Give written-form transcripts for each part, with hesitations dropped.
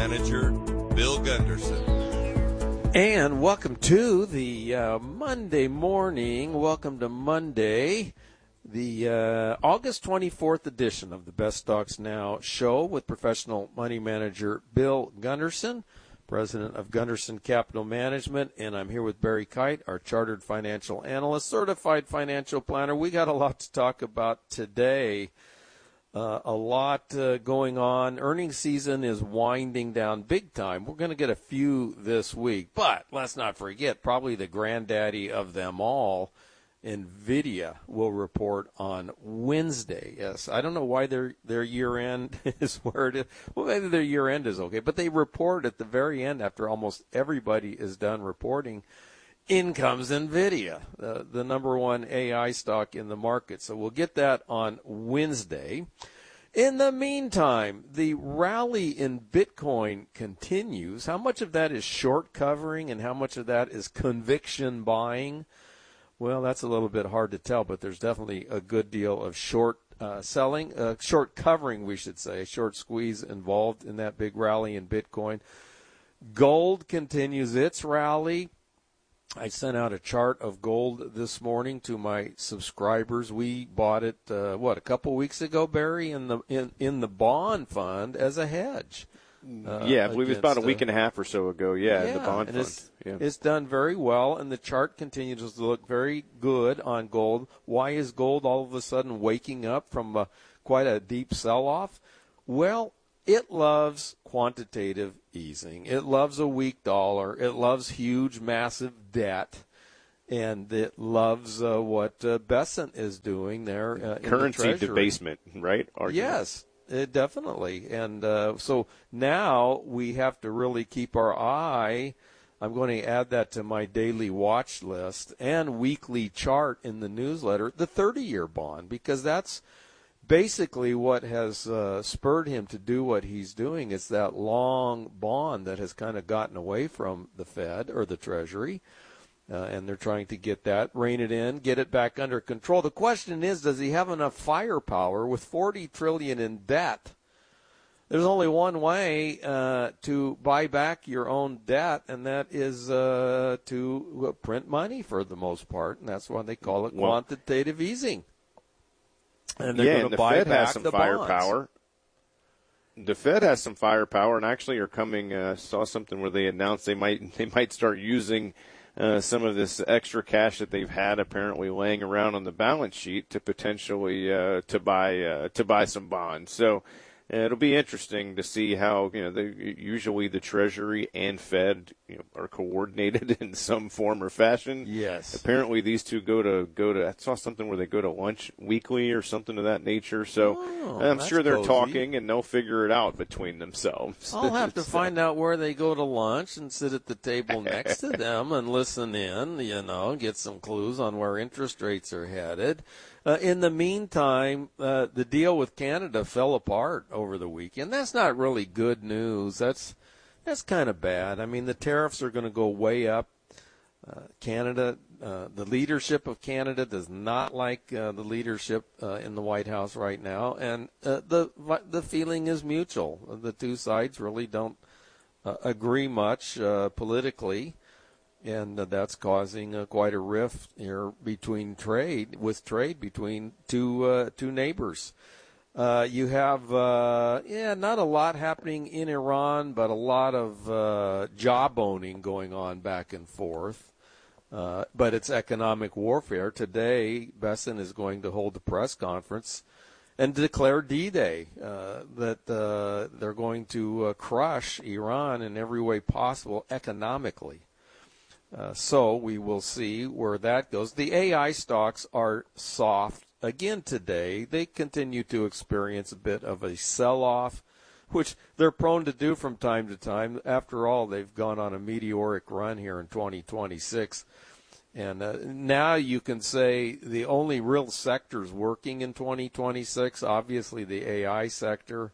Manager Bill Gunderson. And welcome to the Monday morning. Welcome to Monday, the August 24th edition of the Best Stocks Now show with professional money manager Bill Gunderson, president of Gunderson Capital Management. And I'm here with Barry Kite, our chartered financial analyst, certified financial planner. We got a lot to talk about today. A lot going on. Earnings season is winding down big time. We're going to get a few this week, but let's not forget, probably the granddaddy of them all, NVIDIA, will report on Wednesday. Yes, I don't know why their year-end is where it is. Well, maybe their year-end is okay, but they report at the very end after almost everybody is done reporting. In comes NVIDIA, the number one AI stock in the market. So we'll get that on Wednesday. In the meantime, the rally in Bitcoin continues. How much of that is short covering and how much of that is conviction buying? Well, that's a little bit hard to tell, but there's definitely a good deal of short selling, short covering, we should say, short squeeze involved in that big rally in Bitcoin. Gold continues its rally. I sent out a chart of gold this morning to my subscribers. We bought it, a couple weeks ago, Barry, in the bond fund as a hedge. I believe it's about a week and a half or so ago. In the bond fund. It's done very well, and the chart continues to look very good on gold. Why is gold all of a sudden waking up from quite a deep sell-off? Well, it loves quantitative easing. It loves a weak dollar. It loves huge, massive debt. And it loves what Bessent is doing there in currency the debasement, right? Yes, definitely. And so now we have to really keep our eye. I'm going to add that to my daily watch list and weekly chart in the newsletter, the 30-year bond, because that's basically what has spurred him to do what he's doing. Is that long bond that has kind of gotten away from the Fed or the Treasury, and they're trying to get that, rein it in, get it back under control. The question is, does he have enough firepower with $40 trillion in debt? There's only one way to buy back your own debt, and that is to print money for the most part, and that's why they call it quantitative easing. And they're going to buy Fed back has some the firepower. bonds. The Fed has some firepower, and actually are coming. Saw something where they announced they might start using some of this extra cash that they've had apparently laying around on the balance sheet to potentially to buy some bonds. So it'll be interesting to see how usually the Treasury and Fed are coordinated in some form or fashion. Yes. Apparently these two go to. I saw something where they go to lunch weekly or something of that nature. So I'm sure they're cozy. talking and they'll figure it out between themselves. I'll have to find out where they go to lunch and sit at the table next to them and listen in, get some clues on where interest rates are headed. In the meantime, the deal with Canada fell apart over the weekend. That's not really good news. That's kind of bad. I mean, the tariffs are going to go way up. Canada, the leadership of Canada does not like the leadership in the White House right now, and the feeling is mutual. The two sides really don't agree much politically. And that's causing quite a rift here between trade between two neighbors. You have not a lot happening in Iran, but a lot of job owning going on back and forth. But it's economic warfare. Today, Bessent is going to hold a press conference and declare D-Day, that they're going to crush Iran in every way possible economically. So we will see where that goes. The AI stocks are soft again today. They continue to experience a bit of a sell-off, which they're prone to do from time to time. After all, they've gone on a meteoric run here in 2026. And now you can say the only real sectors working in 2026, obviously the AI sector,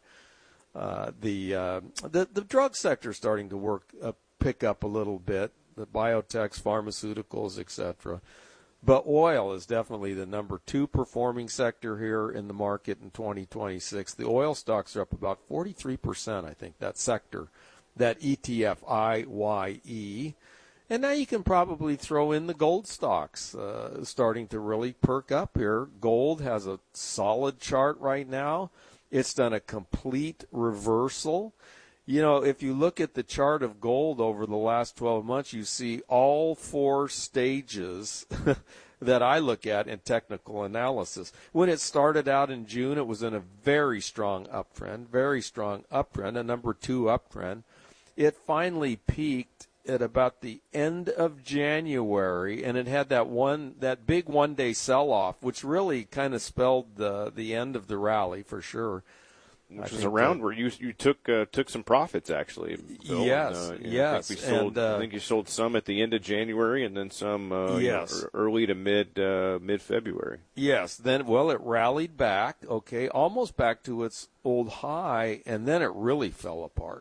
the drug sector is starting to pick up a little bit. The biotechs, pharmaceuticals, etc. But oil is definitely the number 2 performing sector here in the market in 2026. The oil stocks are up about 43%, I think, that sector that ETF IYE. And now you can probably throw in the gold stocks starting to really perk up here. Gold has a solid chart right now. It's done a complete reversal. You know, if you look at the chart of gold over the last 12 months, you see all 4 stages that I look at in technical analysis. When it started out in June, it was in a very strong uptrend, a number 2 uptrend. It finally peaked at about the end of January, and it had that big one-day sell-off, which really kind of spelled the end of the rally for sure. Which was around where you took some profits, actually, Bill. Yes, yes. I think you sold some at the end of January and then some early to mid-February. Yes. Then, it rallied back, almost back to its old high, and then it really fell apart.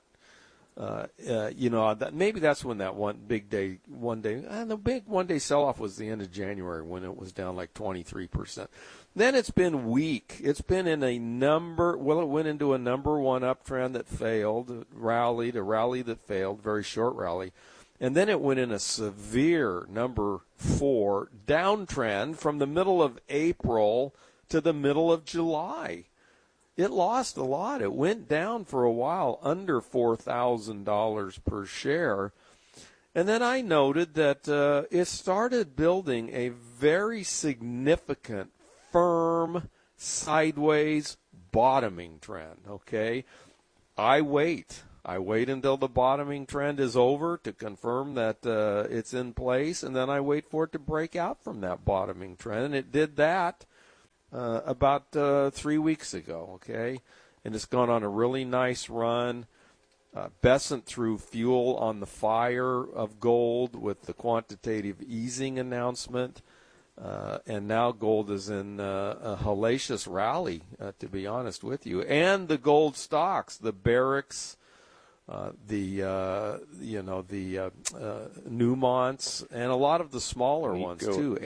Maybe that's when that the big one-day sell-off was the end of January when it was down like 23%. Then it's been weak. It's been in it went into a number 1 uptrend that failed, a rally that failed, very short rally. And then it went in a severe number 4 downtrend from the middle of April to the middle of July. It lost a lot. It went down for a while under $4,000 per share. And then I noted that it started building a very significant, firm, sideways bottoming trend, okay? I wait until the bottoming trend is over to confirm that it's in place, and then I wait for it to break out from that bottoming trend. And it did that about 3 weeks ago, okay? And it's gone on a really nice run. Besant threw fuel on the fire of gold with the quantitative easing announcement. And now gold is in a hellacious rally, to be honest with you. And the gold stocks, the Barricks, the Newmonts, and a lot of the smaller ones too.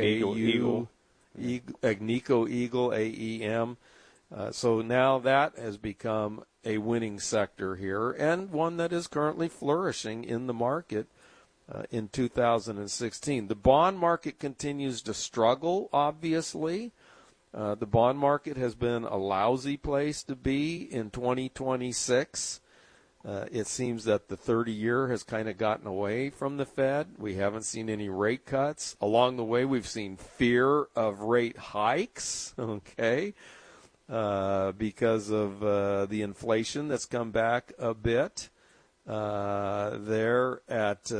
Agnico Eagle, AEM. So now that has become a winning sector here, and one that is currently flourishing in the market in 2016. The bond market continues to struggle, obviously. The bond market has been a lousy place to be in 2026. It seems that the 30-year has kind of gotten away from the Fed. We haven't seen any rate cuts. Along the way, we've seen fear of rate hikes, okay, because of the inflation that's come back a bit. There at,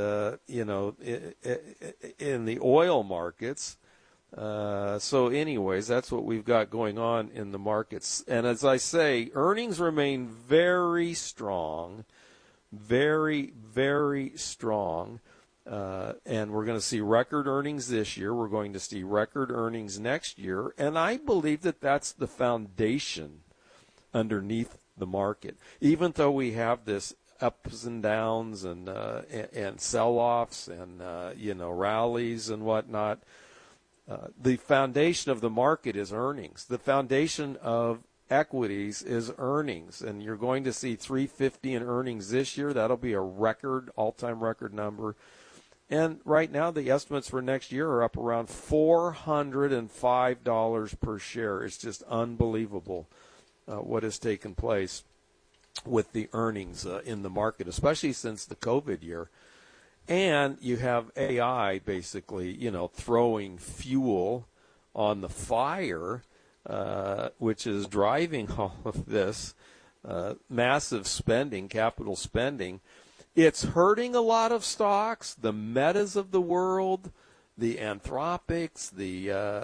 in the oil markets. So anyways, that's what we've got going on in the markets. And as I say, earnings remain very strong, very, very strong. And we're going to see record earnings this year. We're going to see record earnings next year. And I believe that that's the foundation underneath the market. Even though we have this ups and downs and sell-offs and, rallies and whatnot, the foundation of the market is earnings. The foundation of equities is earnings. And you're going to see 350 in earnings this year. That'll be a record, all-time record number. And right now, the estimates for next year are up around $405 per share. It's just unbelievable what has taken place with the earnings in the market, especially since the COVID year. And you have AI basically, throwing fuel on the fire, which is driving all of this massive spending, capital spending. It's hurting a lot of stocks, the Metas of the world, the Anthropics, the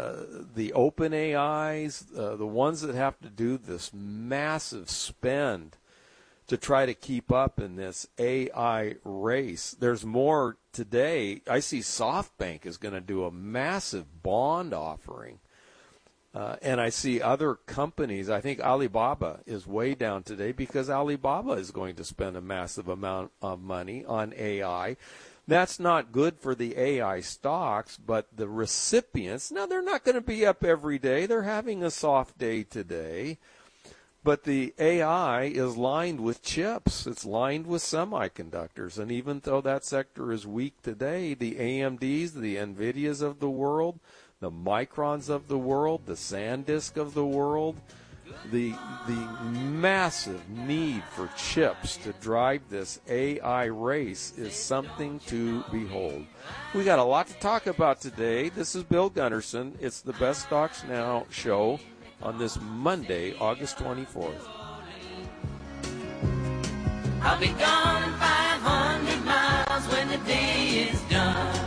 OpenAIs, the ones that have to do this massive spend to try to keep up in this AI race. There's more today. I see SoftBank is going to do a massive bond offering. And I see other companies. I think Alibaba is way down today because Alibaba is going to spend a massive amount of money on AI. That's not good for the AI stocks, but the recipients, now they're not going to be up every day. They're having a soft day today. But the AI is lined with chips. It's lined with semiconductors. And even though that sector is weak today, the AMDs, the NVIDIAs of the world, the Microns of the world, the SanDisk of the world, the massive need for chips to drive this AI race is something to behold. We got a lot to talk about today. This is Bill Gunderson. It's the Best Stocks Now show on this Monday, August 24th. I'll be gone 500 miles when the day is done.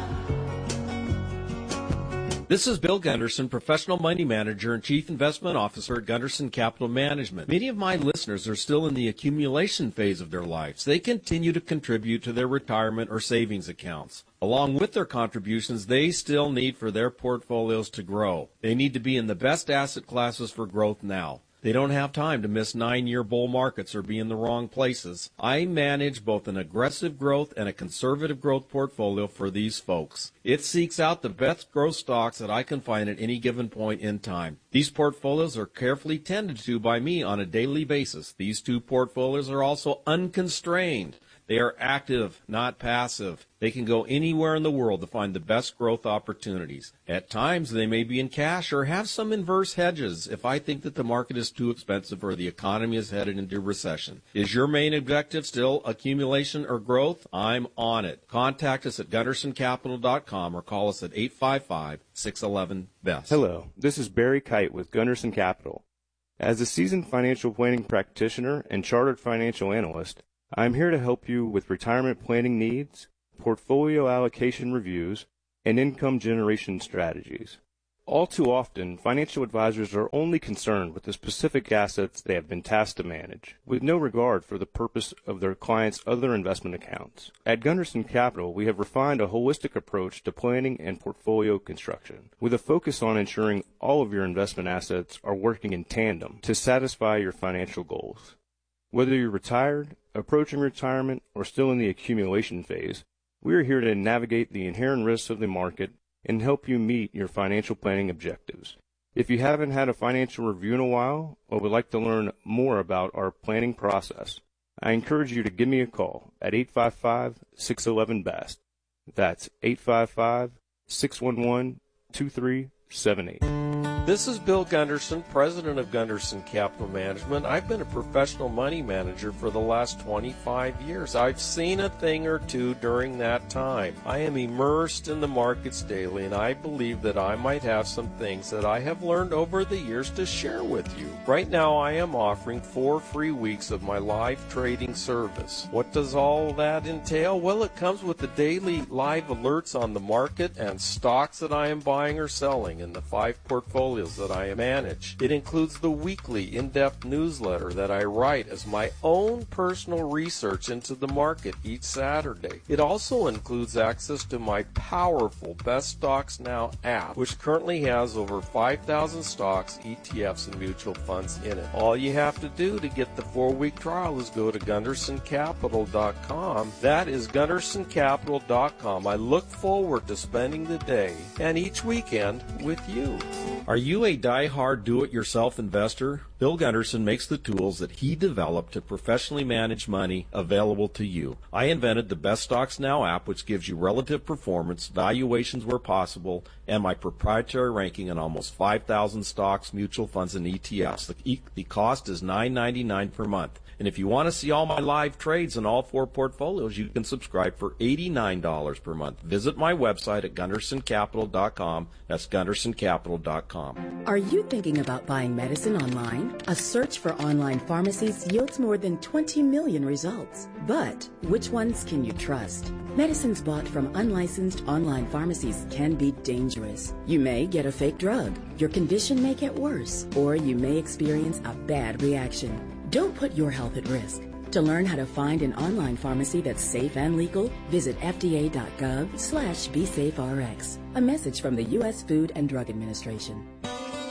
This is Bill Gunderson, Professional Money Manager and Chief Investment Officer at Gunderson Capital Management. Many of my listeners are still in the accumulation phase of their lives. They continue to contribute to their retirement or savings accounts. Along with their contributions, they still need for their portfolios to grow. They need to be in the best asset classes for growth now. They don't have time to miss 9-year bull markets or be in the wrong places. I manage both an aggressive growth and a conservative growth portfolio for these folks. It seeks out the best growth stocks that I can find at any given point in time. These portfolios are carefully tended to by me on a daily basis. These two portfolios are also unconstrained. They are active, not passive. They can go anywhere in the world to find the best growth opportunities. At times, they may be in cash or have some inverse hedges if I think that the market is too expensive or the economy is headed into recession. Is your main objective still accumulation or growth? I'm on it. Contact us at GundersonCapital.com or call us at 855-611-BEST. Hello, this is Barry Kite with Gunderson Capital. As a seasoned financial planning practitioner and chartered financial analyst, I'm here to help you with retirement planning needs, portfolio allocation reviews, and income generation strategies. All too often, financial advisors are only concerned with the specific assets they have been tasked to manage, with no regard for the purpose of their clients' other investment accounts. At Gunderson Capital, we have refined a holistic approach to planning and portfolio construction, with a focus on ensuring all of your investment assets are working in tandem to satisfy your financial goals. Whether you're retired, approaching retirement, or still in the accumulation phase, we are here to navigate the inherent risks of the market and help you meet your financial planning objectives. If you haven't had a financial review in a while or would like to learn more about our planning process, I encourage you to give me a call at 855-611-BEST. That's 855-611-2378. This is Bill Gunderson, president of Gunderson Capital Management. I've been a professional money manager for the last 25 years. I've seen a thing or two during that time. I am immersed in the markets daily, and I believe that I might have some things that I have learned over the years to share with you. Right now, I am offering 4 free weeks of my live trading service. What does all that entail? Well, it comes with the daily live alerts on the market and stocks that I am buying or selling in the 5 portfolios that I manage. It includes the weekly in-depth newsletter that I write as my own personal research into the market each Saturday. It also includes access to my powerful Best Stocks Now app, which currently has over 5,000 stocks, ETFs, and mutual funds in it. All you have to do to get the 4-week trial is go to GundersonCapital.com. That is GundersonCapital.com. I look forward to spending the day and each weekend with you. Are you a die-hard do-it-yourself investor? Bill Gunderson makes the tools that he developed to professionally manage money available to you. I invented the Best Stocks Now app, which gives you relative performance, valuations where possible, and my proprietary ranking on almost 5,000 stocks, mutual funds, and ETFs. The cost is $9.99 per month. And if you want to see all my live trades in all 4 portfolios, you can subscribe for $89 per month. Visit my website at GundersonCapital.com. That's GundersonCapital.com. Are you thinking about buying medicine online? A search for online pharmacies yields more than 20 million results. But which ones can you trust? Medicines bought from unlicensed online pharmacies can be dangerous. You may get a fake drug, your condition may get worse, or you may experience a bad reaction. Don't put your health at risk. To learn how to find an online pharmacy that's safe and legal, visit fda.gov/BeSafeRx. A message from the U.S. Food and Drug Administration.